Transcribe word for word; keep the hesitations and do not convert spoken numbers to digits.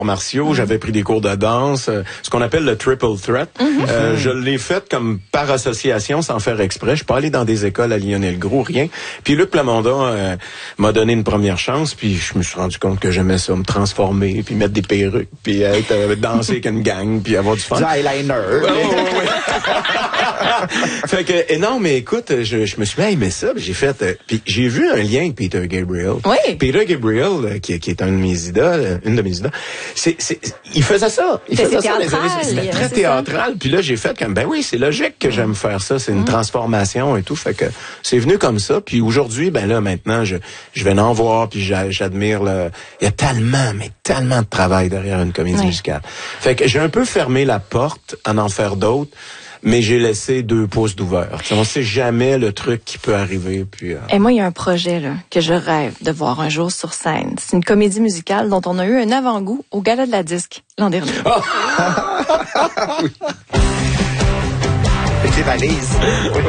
martiaux, j'avais pris des cours de danse, euh, ce qu'on appelle le triple threat. Mm-hmm. Euh, je l'ai fait comme par association, sans faire exprès. Je suis pas allé dans des écoles à Lionel-Gros, rien. Puis Luc Plamondon euh, m'a donné une première chance, puis je me suis rendu compte que j'aimais ça, me transformer, puis mettre des perruques, puis être euh, danser avec une gang, puis avoir du fun. Du eyeliner. Oh, ouais. Fait que, et non, mais écoute, je, je me suis bien aimé ça, puis j'ai fait, euh, puis j'ai vu un lien avec Peter Gabriel. Oui. Peter Gabriel, euh, qui, qui est un de mes idoles, une de mes idoles, c'est, c'est, il faisait ça. Il c'est faisait théâtral, ça. Les années, c'était très c'est théâtral. Puis là, j'ai fait comme, ben oui, c'est logique que j'aime faire ça. C'est une mm. transformation et tout. Fait que c'est venu comme ça. Puis aujourd'hui, ben là, maintenant, je, je vais en voir, puis j'admire le, il y a tellement, mais tellement de travail derrière une comédie oui. musicale. Fait que j'ai un peu fermé la porte à en faire d'autres. Mais j'ai laissé deux pouces d'ouvert. T'sais, on sait jamais le truc qui peut arriver. Puis, euh... Et moi, il y a un projet là que je rêve de voir un jour sur scène. C'est une comédie musicale dont on a eu un avant-goût au Gala de la Disque l'an dernier. Oh! Avec les valises.